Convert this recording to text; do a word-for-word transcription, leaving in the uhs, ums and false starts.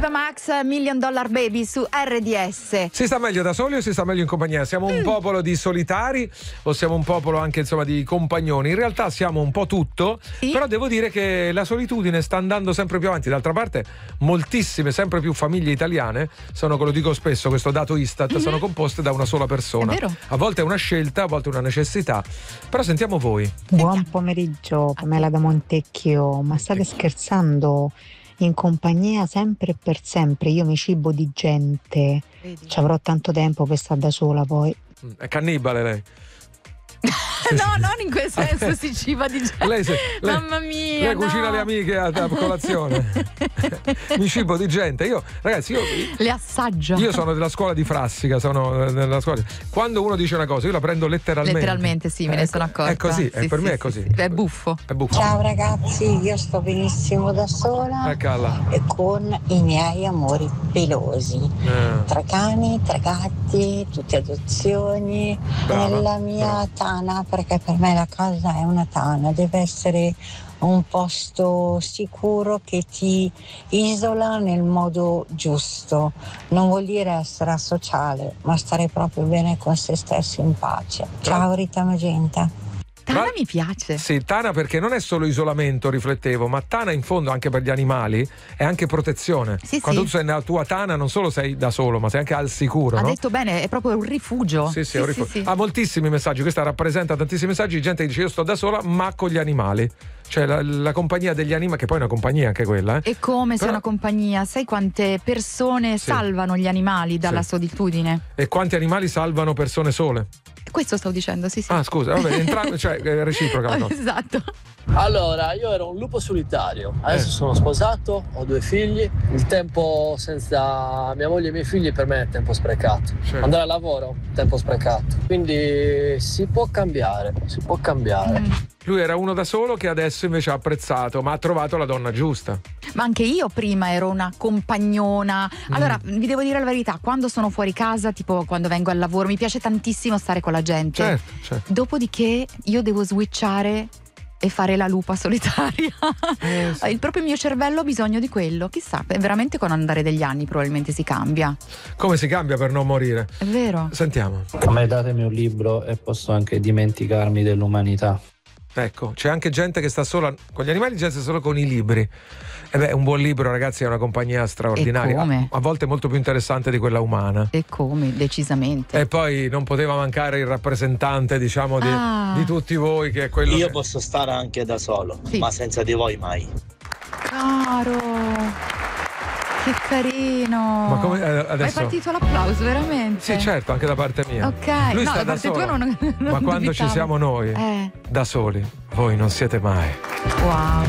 Eva Max, Million Dollar Baby su R D S. Si sta meglio da soli o si sta meglio in compagnia? Siamo un mm. popolo di solitari o siamo un popolo anche insomma di compagnoni? In realtà siamo un po' tutto, sì. Però devo dire che la solitudine sta andando sempre più avanti. D'altra parte moltissime, sempre più famiglie italiane sono, come lo dico spesso, questo dato Istat, mm-hmm. sono composte da una sola persona. A volte è una scelta, a volte è una necessità. Però sentiamo voi. Buon pomeriggio, Pamela da Montecchio. Ma state scherzando? In compagnia sempre e per sempre, io mi cibo di gente. Ci avrò tanto tempo per stare da sola poi. È cannibale lei. No, non in quel senso, si ciba di gente. Lei, se, lei, Mamma mia, lei no. cucina le amiche a, a colazione. Mi cibo di gente. Io, ragazzi, io le assaggio. Io sono della scuola di Frassica, sono nella scuola. Quando uno dice una cosa, io la prendo letteralmente. Letteralmente, sì, me ne sono accorta. È così, sì, per sì, me sì, è così. Sì, è buffo. È buffo. Ciao ragazzi, io sto benissimo da sola e con i miei amori pelosi. Eh. Tre cani, tre gatti, tutte adozioni. Brava, nella mia brava. tana, perché per me la casa è una tana, deve essere un posto sicuro che ti isola nel modo giusto. Non vuol dire essere asociale, ma stare proprio bene con se stessi, in pace. Ciao Rita Magenta. Tana mi piace. Sì, tana perché non è solo isolamento, riflettevo, ma tana in fondo anche per gli animali è anche protezione. Sì, Quando sì. tu sei nella tua tana non solo sei da solo, ma sei anche al sicuro. Ha no? detto bene, è proprio un rifugio. Sì, sì, sì, è un rifugio. Sì, sì. Ha moltissimi messaggi, questa rappresenta tantissimi messaggi di gente che dice io sto da sola ma con gli animali. Cioè la, la compagnia degli animali, che poi è una compagnia anche quella. Eh? E come se è una compagnia? Sai quante persone sì. salvano gli animali dalla sì. solitudine? E quanti animali salvano persone sole? Questo stavo dicendo, sì sì. Ah scusa, vabbè, entrambi, cioè è reciproca. No? Esatto. Allora, io ero un lupo solitario, adesso eh. sono sposato, ho due figli, il tempo senza mia moglie e i miei figli per me è tempo sprecato. Certo. Andare al lavoro, tempo sprecato. Quindi si può cambiare, si può cambiare. Mm. Lui era uno da solo che adesso invece ha apprezzato, ma ha trovato la donna giusta. Ma anche io prima ero una compagnona. Allora, mm. vi devo dire la verità, quando sono fuori casa, tipo quando vengo al lavoro, mi piace tantissimo stare con la gente. Certo, certo. Dopodiché io devo switchare e fare la lupa solitaria. Eh, sì. Il proprio mio cervello ha bisogno di quello. Chissà, veramente con andare degli anni probabilmente si cambia. Come si cambia per non morire? È vero. Sentiamo. A me datemi un libro e posso anche dimenticarmi dell'umanità. Ecco, c'è anche gente che sta solo con gli animali, gente solo con i libri. E beh, un buon libro, ragazzi, è una compagnia straordinaria. E come? A, a volte molto più interessante di quella umana. E come? Decisamente. E poi non poteva mancare il rappresentante, diciamo, di, ah. di tutti voi, che è quello. Io che... posso stare anche da solo, sì. ma senza di voi mai. Caro. Che carino. Ma come eh, adesso? Ma è partito l'applauso, veramente? Sì, certo, anche da parte mia. Ok. Lui no, sta da da parte solo. tua non, non ma quando dubitavo. ci siamo noi, eh. da soli, voi non siete mai. Wow.